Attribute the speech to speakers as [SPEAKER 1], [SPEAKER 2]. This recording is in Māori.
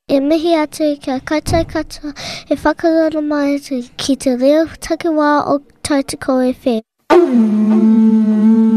[SPEAKER 1] E mihi atu kia koutou katoa e whakarono mai atu ki te reo takiwā o Tautoko FM.